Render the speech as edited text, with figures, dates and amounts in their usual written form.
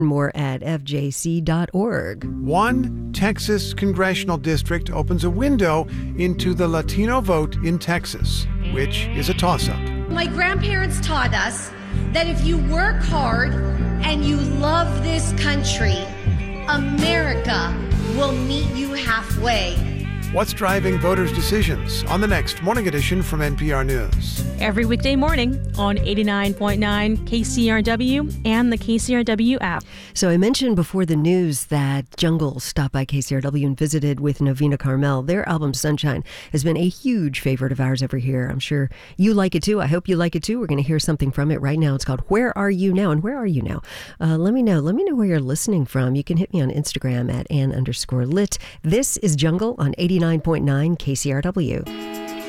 More at fjc.org. One Texas congressional district opens a window into the Latino vote in Texas, which is a toss-up. My grandparents taught us that if you work hard and you love this country, America will meet you halfway. What's driving voters' decisions on the next Morning Edition from NPR News. Every weekday morning on 89.9 KCRW and the KCRW app. So I mentioned before the news that Jungle stopped by KCRW and visited with Novena Carmel. Their album Sunshine has been a huge favorite of ours over here. I'm sure you like it too. I hope you like it too. We're going to hear something from it right now. It's called Where Are You Now? And where are you now? Let me know. Let me know where you're listening from. You can hit me on Instagram at Ann_Lit. This is Jungle on 89.9 KCRW.